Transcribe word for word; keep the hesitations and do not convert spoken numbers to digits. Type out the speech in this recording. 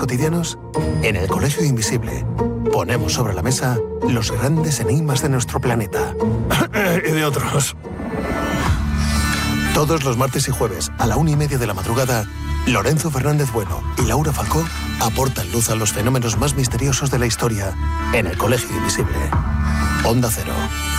cotidianos? En el Colegio Invisible ponemos sobre la mesa los grandes enigmas de nuestro planeta. Y de otros. Todos los martes y jueves a la una y media de la madrugada, Lorenzo Fernández Bueno y Laura Falcó aportan luz a los fenómenos más misteriosos de la historia en el Colegio Invisible. Onda Cero,